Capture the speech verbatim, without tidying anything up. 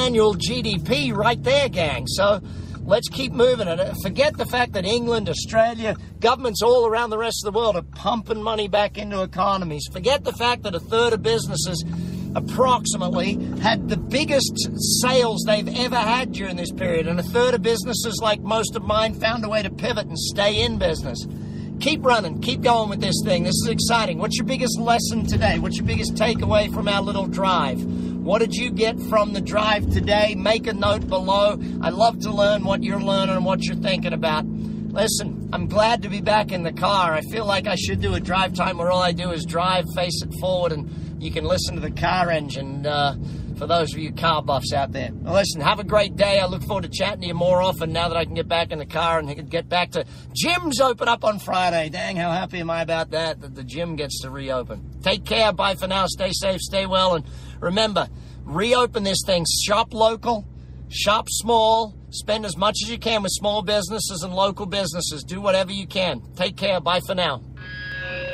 annual G D P right there, gang. So let's keep moving it. Forget the fact that England, Australia, governments all around the rest of the world are pumping money back into economies. Forget the fact that a third of businesses approximately had the biggest sales they've ever had during this period. And a third of businesses, like most of mine, found a way to pivot and stay in business. Keep running. Keep going with this thing. This is exciting. What's your biggest lesson today? What's your biggest takeaway from our little drive? What did you get from the drive today? Make a note below. I love to learn what you're learning and what you're thinking about. Listen, I'm glad to be back in the car. I feel like I should do a drive time where all I do is drive, face it forward, and you can listen to the car engine. Uh, for those of you car buffs out there. Well, listen, have a great day. I look forward to chatting to you more often now that I can get back in the car and get back to gyms open up on Friday. Dang, how happy am I about that, that the gym gets to reopen. Take care. Bye for now. Stay safe. Stay well. And remember, reopen this thing. Shop local. Shop small. Spend as much as you can with small businesses and local businesses. Do whatever you can. Take care. Bye for now.